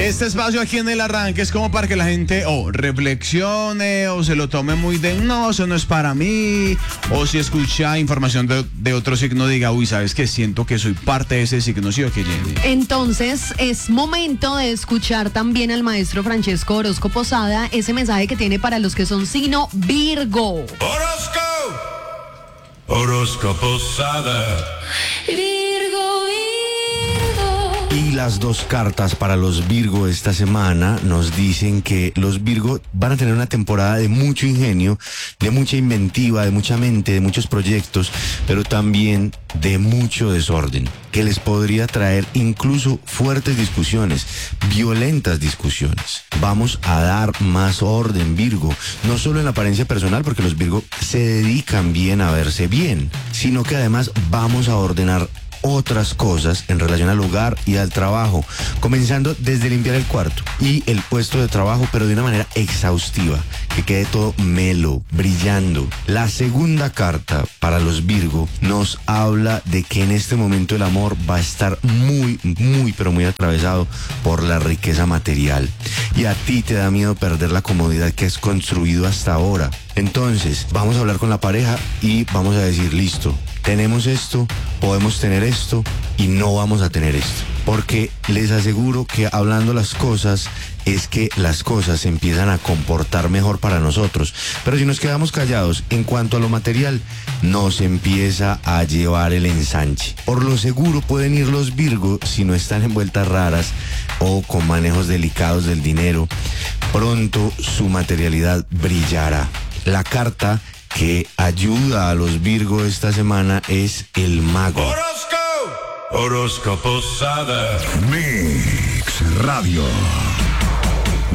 Este espacio aquí en el arranque es como para que la gente o reflexione o se lo tome muy de no, eso no es para mí, o si escucha información de otro signo diga, uy, ¿sabes qué? Siento que soy parte de ese signo, ¿sí o qué, Jenny? Entonces es momento de escuchar también al maestro Francesco Orozco Posada, ese mensaje que tiene para los que son signo Virgo. Orozco Posada. Y las dos cartas para los Virgo esta semana nos dicen que los Virgo van a tener una temporada de mucho ingenio, de mucha inventiva, de mucha mente, de muchos proyectos, pero también de mucho desorden, que les podría traer incluso fuertes discusiones, violentas discusiones. Vamos a dar más orden, Virgo, no solo en la apariencia personal, porque los Virgo se dedican bien a verse bien, sino que además vamos a ordenar otras cosas en relación al hogar y al trabajo, comenzando desde limpiar el cuarto y el puesto de trabajo, pero de una manera exhaustiva, que quede todo melo, brillando. La segunda carta para los Virgo nos habla de que en este momento el amor va a estar muy, pero muy atravesado por la riqueza material, y a ti te da miedo perder la comodidad que has construido hasta ahora. Entonces vamos a hablar con la pareja y vamos a decir, listo, tenemos esto, podemos tener esto y no vamos a tener esto. Porque les aseguro que hablando las cosas es que las cosas se empiezan a comportar mejor para nosotros. Pero si nos quedamos callados en cuanto a lo material, nos empieza a llevar el ensanche. Por lo seguro pueden ir los Virgo si no están en vueltas raras o con manejos delicados del dinero. Pronto su materialidad brillará. La carta que ayuda a los Virgo esta semana es el mago. Orozco Posada. Mix Radio.